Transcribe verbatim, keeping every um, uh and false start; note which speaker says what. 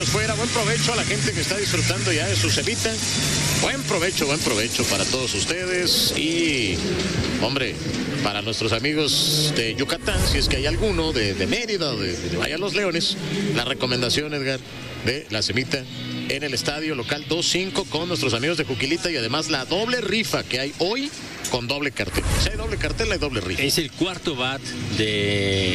Speaker 1: Fuera, buen provecho a la gente que está disfrutando ya de su cenita. Buen provecho, buen provecho para todos ustedes. Y, hombre, para nuestros amigos de Yucatán, si es que hay alguno, de, de Mérida, de, de Valle a los Leones, la recomendación, Edgar, de la cenita en el estadio local dos cinco con nuestros amigos de Juquilita y además la doble rifa que hay hoy con doble cartel. Si hay doble cartel, hay doble rifa.
Speaker 2: Es el cuarto bat de